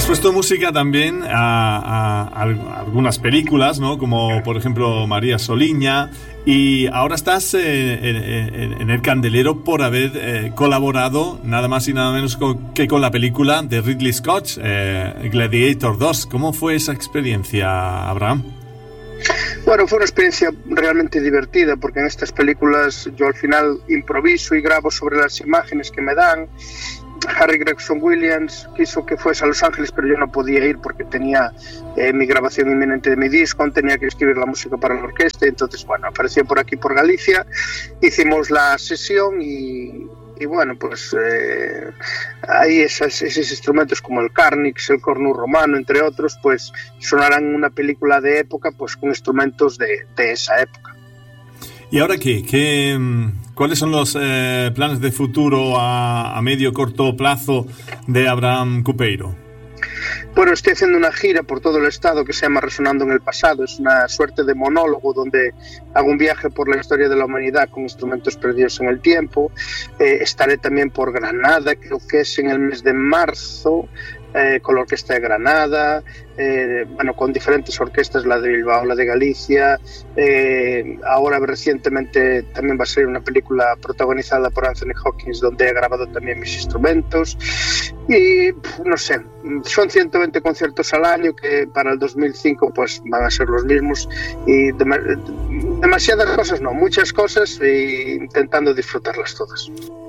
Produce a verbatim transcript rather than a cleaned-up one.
Has puesto música también a, a, a algunas películas, ¿no? Como por ejemplo María Soliña, y ahora estás eh, en, en, en el candelero por haber eh, colaborado nada más y nada menos con, que con la película de Ridley Scott, eh, Gladiator dos. ¿Cómo fue esa experiencia, Abraham? Bueno, fue una experiencia realmente divertida, porque en estas películas yo al final improviso y grabo sobre las imágenes que me dan. Harry Gregson Williams quiso que fuese a Los Ángeles, pero yo no podía ir porque tenía eh, mi grabación inminente de mi disco, tenía que escribir la música para la orquesta. Entonces, bueno, apareció por aquí, por Galicia, hicimos la sesión y, y bueno, pues eh, ahí esas, esos instrumentos como el carnix, el cornu romano, entre otros, pues sonarán en una película de época, pues con instrumentos de, de esa época. ¿Y ahora qué? ¿Qué ¿Cuáles son los eh, planes de futuro a, a medio corto plazo de Abraham Cupeiro? Bueno, estoy haciendo una gira por todo el estado que se llama Resonando en el Pasado. Es una suerte de monólogo donde hago un viaje por la historia de la humanidad con instrumentos perdidos en el tiempo. Eh, estaré también por Granada, creo que es en el mes de marzo, eh, con la Orquesta de Granada, eh, bueno, con diferentes orquestas, la de Bilbao, la de Galicia. Eh, ahora recientemente también va a salir una película protagonizada por Anthony Hopkins donde he grabado también mis instrumentos. Y no sé, son ciento veinte conciertos al año que para el dos mil cinco pues van a ser los mismos, y dem- demasiadas cosas no, muchas cosas, e intentando disfrutarlas todas.